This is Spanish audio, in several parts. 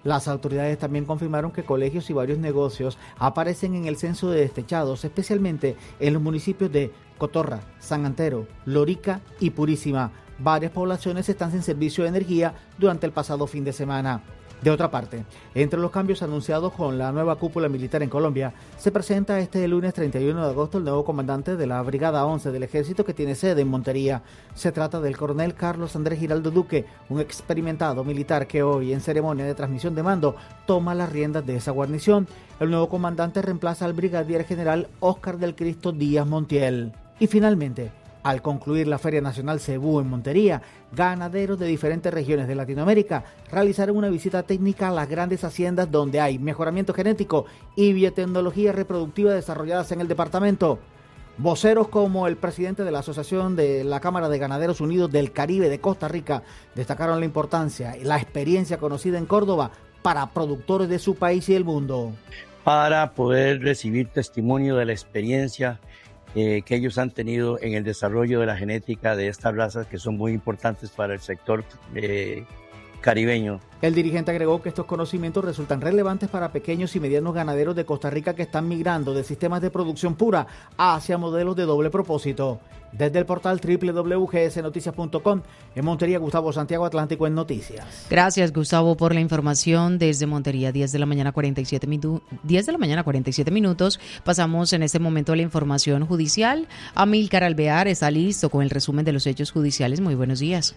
Las autoridades también confirmaron que colegios y varios negocios aparecen en el censo de destechados, especialmente en los municipios de Cotorra, San Antero, Lorica y Purísima. Varias poblaciones están sin servicio de energía durante el pasado fin de semana. De otra parte, entre los cambios anunciados con la nueva cúpula militar en Colombia, se presenta este lunes 31 de agosto el nuevo comandante de la Brigada 11 del Ejército que tiene sede en Montería. Se trata del coronel Carlos Andrés Giraldo Duque, un experimentado militar que hoy, en ceremonia de transmisión de mando, toma las riendas de esa guarnición. El nuevo comandante reemplaza al brigadier general Óscar del Cristo Díaz Montiel. Y finalmente, al concluir la Feria Nacional Cebú en Montería, ganaderos de diferentes regiones de Latinoamérica realizaron una visita técnica a las grandes haciendas donde hay mejoramiento genético y biotecnología reproductiva desarrolladas en el departamento. Voceros como el presidente de la Asociación de la Cámara de Ganaderos Unidos del Caribe de Costa Rica destacaron la importancia y la experiencia conocida en Córdoba para productores de su país y el mundo. Para poder recibir testimonio de la experiencia que ellos han tenido en el desarrollo de la genética de estas razas que son muy importantes para el sector caribeño. El dirigente agregó que estos conocimientos resultan relevantes para pequeños y medianos ganaderos de Costa Rica que están migrando de sistemas de producción pura hacia modelos de doble propósito. Desde el portal www.gsnoticias.com, en Montería, Gustavo Santiago, Atlántico en Noticias. Gracias, Gustavo, por la información desde Montería, 10 de la mañana 47 minutos. Pasamos en este momento a la información judicial. Amílcar Alvear está listo con el resumen de los hechos judiciales. Muy buenos días.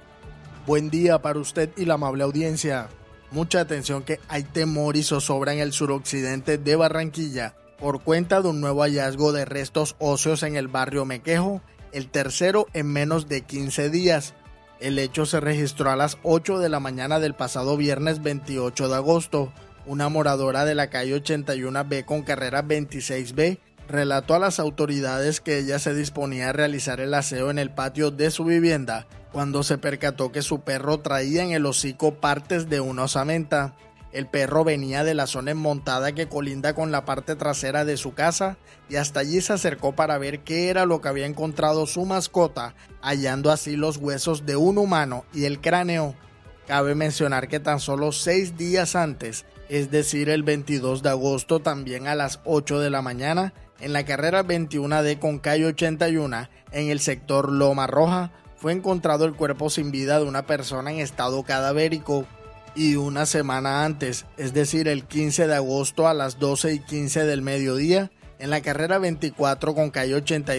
Buen día para usted y la amable audiencia. Mucha atención que hay temor y zozobra en el suroccidente de Barranquilla por cuenta de un nuevo hallazgo de restos óseos en el barrio Mequejo, el tercero en menos de 15 días. El hecho se registró a las 8 de la mañana del pasado viernes 28 de agosto. Una moradora de la calle 81B con carrera 26B relató a las autoridades que ella se disponía a realizar el aseo en el patio de su vivienda cuando se percató que su perro traía en el hocico partes de una osamenta. El perro venía de la zona enmontada que colinda con la parte trasera de su casa y hasta allí se acercó para ver qué era lo que había encontrado su mascota, hallando así los huesos de un humano y el cráneo. Cabe mencionar que tan solo 6 días antes, es decir, el 22 de agosto, también a las 8 de la mañana, en la carrera 21D con calle 81, en el sector Loma Roja, fue encontrado el cuerpo sin vida de una persona en estado cadavérico. Y una semana antes, es decir, el 15 de agosto a las 12:15 del mediodía, en la carrera 24 con calle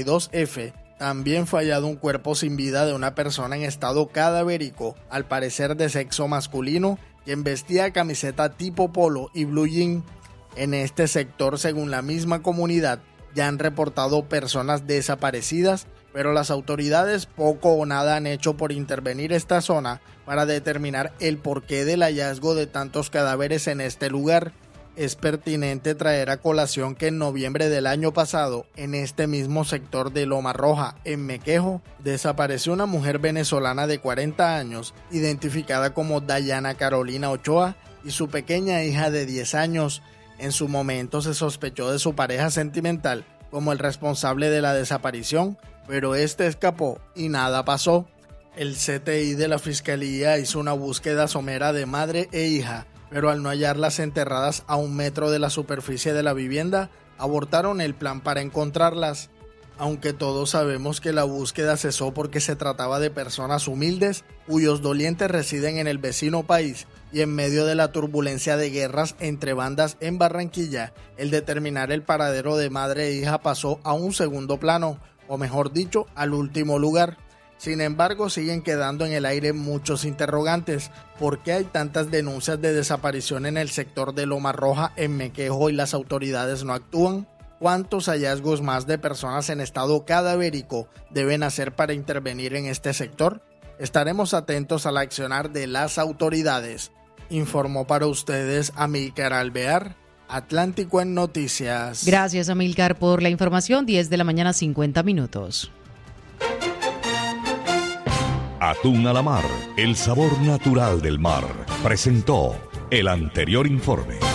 82F, también fue hallado un cuerpo sin vida de una persona en estado cadavérico, al parecer de sexo masculino, quien vestía camiseta tipo polo y blue jean. En este sector, según la misma comunidad, ya han reportado personas desaparecidas, pero las autoridades poco o nada han hecho por intervenir esta zona para determinar el porqué del hallazgo de tantos cadáveres en este lugar. Es pertinente traer a colación que en noviembre del año pasado, en este mismo sector de Loma Roja, en Mequejo, desapareció una mujer venezolana de 40 años, identificada como Dayana Carolina Ochoa, y su pequeña hija de 10 años. En su momento se sospechó de su pareja sentimental como el responsable de la desaparición, pero este escapó y nada pasó. El CTI de la Fiscalía hizo una búsqueda somera de madre e hija, pero al no hallarlas enterradas a 1 metro de la superficie de la vivienda, abortaron el plan para encontrarlas. Aunque todos sabemos que la búsqueda cesó porque se trataba de personas humildes, cuyos dolientes residen en el vecino país, y en medio de la turbulencia de guerras entre bandas en Barranquilla, el determinar el paradero de madre e hija pasó a un segundo plano, o mejor dicho, al último lugar. Sin embargo, siguen quedando en el aire muchos interrogantes. ¿Por qué hay tantas denuncias de desaparición en el sector de Loma Roja, en Mequejo, y las autoridades no actúan? ¿Cuántos hallazgos más de personas en estado cadavérico deben hacer para intervenir en este sector? Estaremos atentos al accionar de las autoridades. Informó para ustedes Amílcar Alvear, Atlántico en Noticias. Gracias, Amílcar, por la información. 10 de la mañana, 50 minutos. Atún a la mar, el sabor natural del mar. Presentó el anterior informe.